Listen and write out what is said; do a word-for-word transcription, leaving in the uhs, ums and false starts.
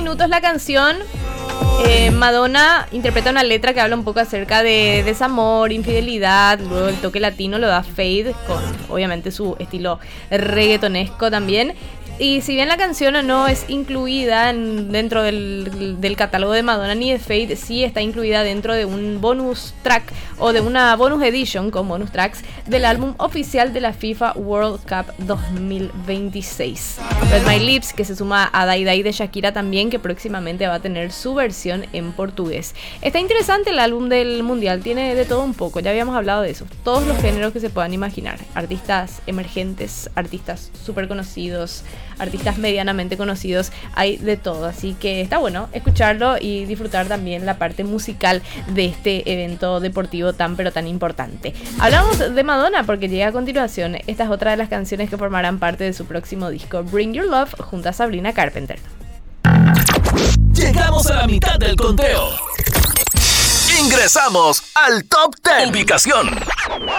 minutos la canción. Eh, Madonna interpreta una letra que habla un poco acerca de desamor, infidelidad. Luego el toque latino lo da Feid, con obviamente su estilo reggaetonesco también. Y si bien la canción no es incluida en, dentro del, del catálogo de Madonna ni de Feid, sí está incluida dentro de un bonus track o de una bonus edition con bonus tracks del álbum oficial de la FIFA World Cup dos mil veintiséis. Red My Lips, que se suma a Dai Dai de Shakira también, que próximamente va a tener su versión en portugués. Está interesante el álbum del mundial, tiene de todo un poco, ya habíamos hablado de eso. Todos los géneros que se puedan imaginar. Artistas emergentes, artistas súper conocidos, artistas medianamente conocidos, hay de todo, así que está bueno escucharlo y disfrutar también la parte musical de este evento deportivo tan pero tan importante. Hablamos de Madonna porque llega a continuación. Esta es otra de las canciones que formarán parte de su próximo disco, Bring Your Love, junto a Sabrina Carpenter. Llegamos a la mitad del conteo. Ingresamos al Top diez. Ubicación.